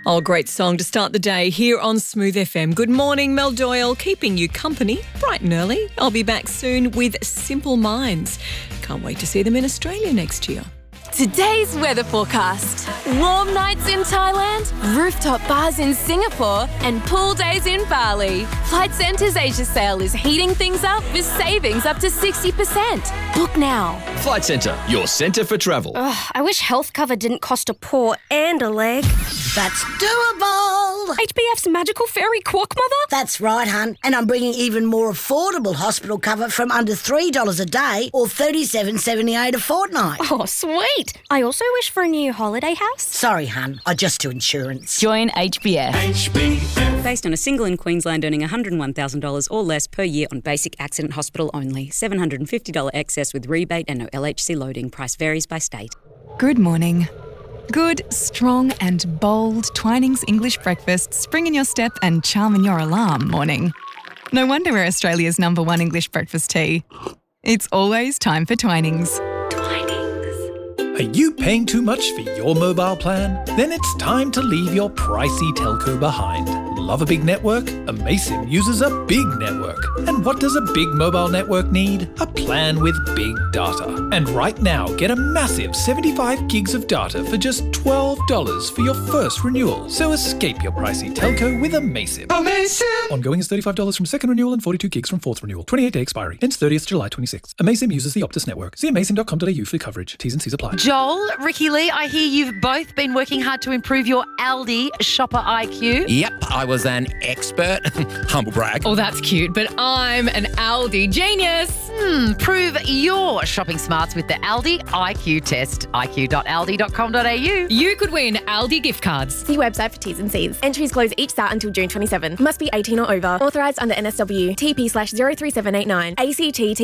Oh, great song to start the day here on Smooth FM. Good morning, Mel Doyle, keeping you company bright and early. I'll be back soon with Simple Minds. Can't wait to see them in Australia next year. Today's weather forecast. Warm nights in Thailand, rooftop bars in Singapore, and pool days in Bali. Flight Centre's Asia sale is heating things up with savings up to 60%. Book now. Flight Centre, your centre for travel. I wish health cover didn't cost a paw and a leg. That's doable. HBF's magical fairy quack mother? That's right, hun. And I'm bringing even more affordable hospital cover from under $3 a day or $37.78 a fortnight. Oh, sweet. I also wish for a new holiday house. Sorry, hun. I just do insurance. Join HBF. Based on a single in Queensland earning $101,000 or less per year on basic accident hospital only. $750 excess with rebate and no LHC loading. Price varies by state. Good morning. Good, strong and bold Twinings English breakfast spring in your step and charm in your alarm morning. No wonder we're Australia's #1 English breakfast tea. It's always time for Twinings. Are you paying too much for your mobile plan? Then it's time to leave your pricey telco behind. Love a big network? Amaysim uses a big network. And what does a big mobile network need? A plan with big data. And right now, get a massive 75 gigs of data for just $12 for your first renewal. So escape your pricey telco with Amaysim. Amaysim! Ongoing is $35 from second renewal and 42 gigs from fourth renewal. 28-day expiry. Ends 30th July 26. Amaysim uses the Optus network. See amaysim.com.au for coverage. T's and C's apply. Joel, Ricky Lee, I hear you've both been working hard to improve your Aldi shopper IQ. Yep, I was an expert. Humble brag. Oh, that's cute, but I'm an Aldi genius. Prove your shopping smarts with the Aldi IQ test. iq.aldi.com.au. You could win Aldi gift cards. See website for T's and C's. Entries close each start until June 27. Must be 18 or over. Authorised under NSW. TP/03789. ACT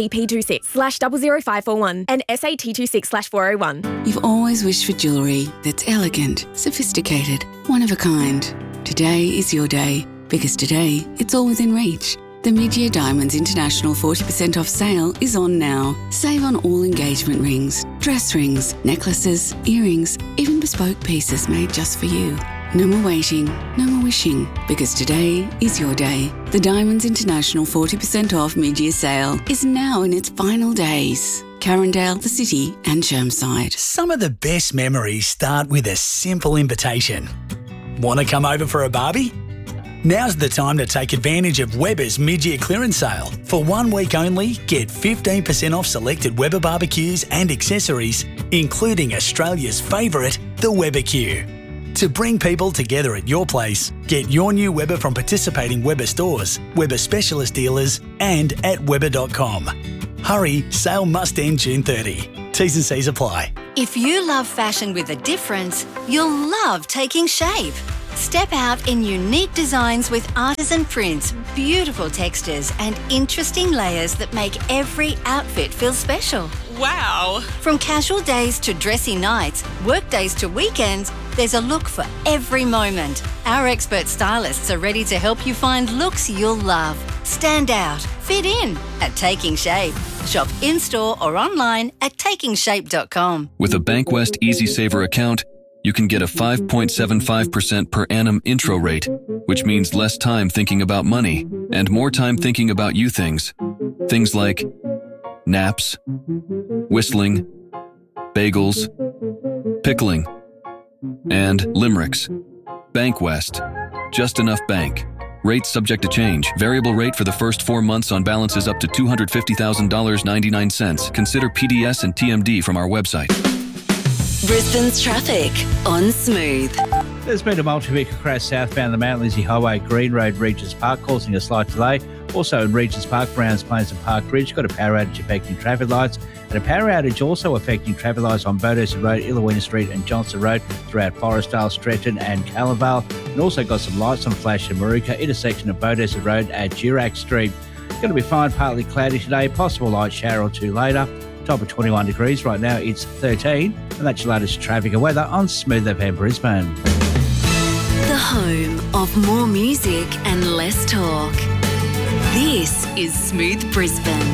TP26/000541 and SAT 26/401. You've always wished for jewellery that's elegant, sophisticated, one of a kind. Today is your day, because today it's all within reach. The Mid-Year Diamonds International 40% off sale is on now. Save on all engagement rings, dress rings, necklaces, earrings, even bespoke pieces made just for you. No more waiting, no more wishing, because today is your day. The Diamonds International 40% off mid-year sale is now in its final days. Carindale, the City and Chermside. Some of the best memories start with a simple invitation. Want to come over for a barbie? Now's the time to take advantage of Weber's mid-year clearance sale. For 1 week only, get 15% off selected Weber barbecues and accessories, including Australia's favourite, the Weber Q. To bring people together at your place, get your new Weber from participating Weber stores, Weber specialist dealers and at weber.com. Hurry, sale must end June 30. T's and C's apply. If you love fashion with a difference, you'll love Taking Shape. Step out in unique designs with artisan prints, beautiful textures and interesting layers that make every outfit feel special. Wow! From casual days to dressy nights, work days to weekends, there's a look for every moment. Our expert stylists are ready to help you find looks you'll love. Stand out, fit in at Taking Shape. Shop in-store or online at takingshape.com. With a Bankwest Easy Saver account, you can get a 5.75% per annum intro rate, which means less time thinking about money and more time thinking about you things. Things like naps, whistling, bagels, pickling, and limericks. Bankwest. Just enough bank. Rates subject to change. Variable rate for the first 4 months on balances up to $250,000.99. Consider PDS and TMD from our website. Brisbane's traffic on Smooth. There's been a multi-vehicle crash southbound the Mount Lizzie Highway, Green Road, Regents Park, causing a slight delay. Also in Regents Park, Browns Plains and Park Ridge, got a power outage affecting traffic lights, and a power outage also affecting traffic lights on Beaudesert Road, Illawina Street and Johnson Road throughout Forestdale, Stretton and Callawvale, and also got some lights on flash at Maruka, intersection of Beaudesert Road at Durack Street. Going to be fine, partly cloudy today, possible light shower or two later. Top of 21 degrees. Right now it's 13, and that's your latest traffic and weather on Smooth FM Brisbane. The home of more music and less talk. This is Smooth Brisbane.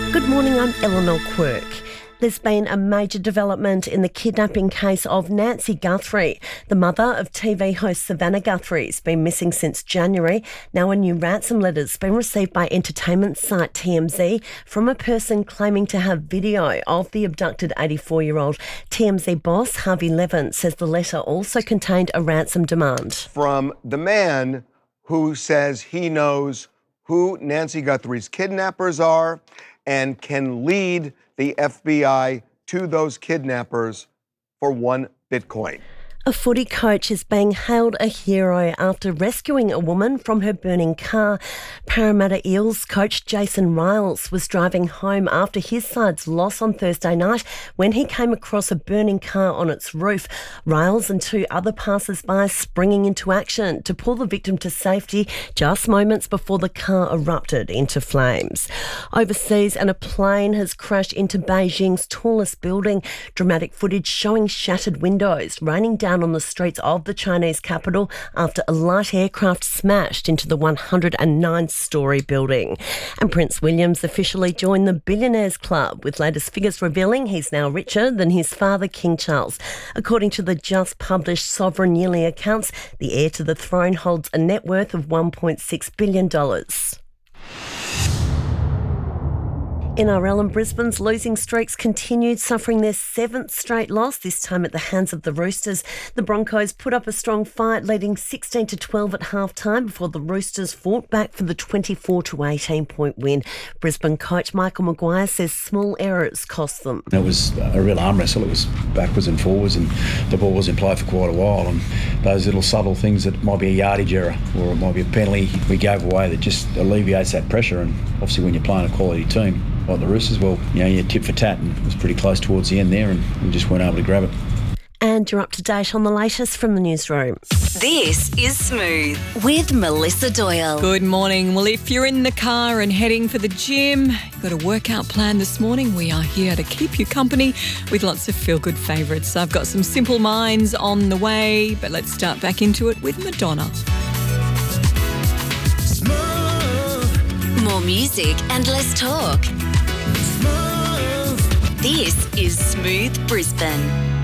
Good morning, I'm Eleanor Quirk. There's been a major development in the kidnapping case of Nancy Guthrie. The mother of TV host Savannah Guthrie has been missing since January. Now a new ransom letter has been received by entertainment site TMZ from a person claiming to have video of the abducted 84-year-old. TMZ boss Harvey Levin says the letter also contained a ransom demand. From the man who says he knows who Nancy Guthrie's kidnappers are and can lead the FBI to those kidnappers for $1 Bitcoin. A footy coach is being hailed a hero after rescuing a woman from her burning car. Parramatta Eels coach Jason Riles was driving home after his side's loss on Thursday night when he came across a burning car on its roof. Riles and two other passers-by springing into action to pull the victim to safety just moments before the car erupted into flames. Overseas, and a plane has crashed into Beijing's tallest building. Dramatic footage showing shattered windows raining down on the streets of the Chinese capital after a light aircraft smashed into the 109-storey building. And Prince William's officially joined the Billionaires Club, with latest figures revealing he's now richer than his father, King Charles. According to the just published Sovereign Yearly accounts, the heir to the throne holds a net worth of $1.6 billion. NRL and Brisbane's losing streaks continued, suffering their 7th straight loss, this time at the hands of the Roosters. The Broncos put up a strong fight, leading 16-12 at half-time before the Roosters fought back for the 24-18-point win. Brisbane coach Michael Maguire says small errors cost them. It was a real arm wrestle. It was backwards and forwards, and the ball was in play for quite a while. And those little subtle things that might be a yardage error or it might be a penalty we gave away that just alleviates that pressure. And obviously when you're playing a quality team like the Roosters, well, you're tit for tat, and it was pretty close towards the end there, and we just weren't able to grab it. And you're up to date on the latest from the newsroom. This is Smooth with Melissa Doyle. Good morning. Well, if you're in the car and heading for the gym, you've got a workout plan this morning, we are here to keep you company with lots of feel-good favourites. I've got some Simple Minds on the way, but let's start back into it with Madonna. More music and less talk. This is Smooth Brisbane.